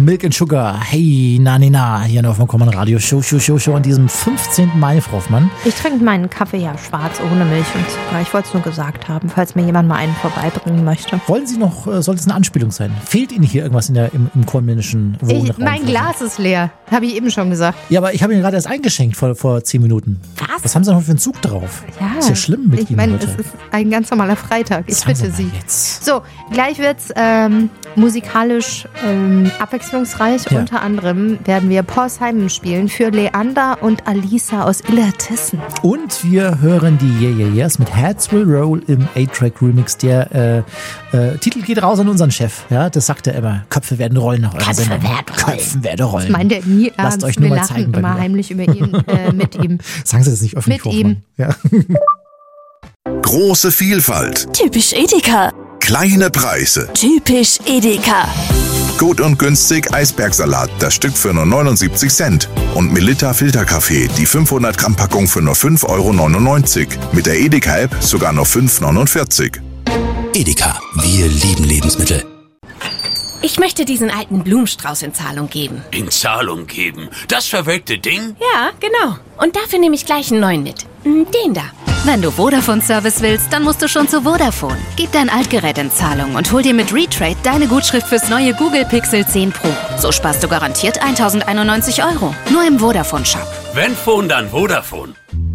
Milk and Sugar. Hey, na, hier noch vom Common Radio Show an diesem 15. Mai, Frau Hoffmann. Ich trinke meinen Kaffee ja schwarz, ohne Milch und Zucker. Ich wollte es nur gesagt haben, falls mir jemand mal einen vorbeibringen möchte. Wollen Sie noch, soll es eine Anspielung sein? Fehlt Ihnen hier irgendwas im kordmännischen Wohnraum? Mein Glas ist leer, habe ich eben schon gesagt. Ja, aber ich habe Ihnen gerade erst eingeschenkt vor 10 Minuten. Was haben Sie noch für einen Zug drauf? Ja, ist ja schlimm mit Ihnen Ich meine, heute. es ist ein ganz normaler Freitag. Ich bitte Sie. Jetzt. So, gleich wird's musikalisch abwechslungsreich. Ja. Unter anderem werden wir Paul Simon spielen für Leander und Alisa aus Illertissen. Und wir hören die Yeah Yeah Yeahs mit Heads Will Roll im A-Track-Remix. Der Titel geht raus an unseren Chef. Ja, das sagt er immer. Köpfe werden rollen nach eurer Sendung. Köpfe werden rollen. Das meint er nie ernst. Lasst euch nur wir mal zeigen lachen bei immer mir. heimlich über ihn, mit ihm. Sagen Sie das nicht öffentlich, Mit Hoffmann. Ja. Große Vielfalt, Typisch Edeka. kleine Preise. Typisch Edeka. Gut und günstig Eisbergsalat, das Stück für nur 79 Cent. Und Melitta Filterkaffee, die 500 Gramm Packung für nur 5,99 €. Mit der Edeka-App sogar nur 5,49 €. Edeka, wir lieben Lebensmittel. Ich möchte diesen alten Blumenstrauß in Zahlung geben. In Zahlung geben? Das verwelkte Ding? Ja, genau. Und dafür nehme ich gleich einen neuen mit. Den da. Wenn du Vodafone-Service willst, dann musst du schon zu Vodafone. Gib dein Altgerät in Zahlung und hol dir mit Retrade deine Gutschrift fürs neue Google Pixel 10 Pro. So sparst du garantiert 1.091 €. Nur im Vodafone-Shop. Wenn Phone, dann Vodafone.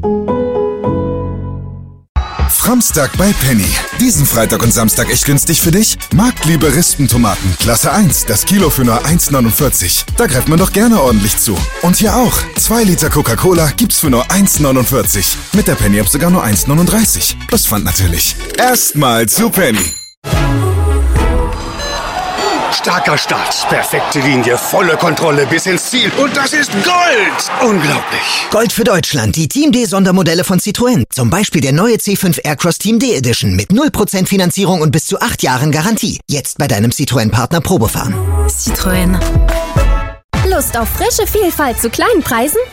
Framstag bei Penny. Diesen Freitag und Samstag echt günstig für dich? Marktliebe Rispentomaten, Klasse 1, das Kilo für nur 1,49 €. Da greift man doch gerne ordentlich zu. Und hier auch, 2 Liter Coca-Cola gibt's für nur 1,49 €. Mit der Penny-App sogar nur 1,39 €. Plus Pfand natürlich. Erstmal zu Penny. Starker Start, perfekte Linie, volle Kontrolle bis ins Ziel. Und das ist Gold! Unglaublich. Gold für Deutschland, die Team D Sondermodelle von Citroën. Zum Beispiel der neue C5 Aircross Team D Edition mit 0% Finanzierung und bis zu 8 Jahren Garantie. Jetzt bei deinem Citroën-Partner Probefahren. Citroën. Lust auf frische Vielfalt zu kleinen Preisen?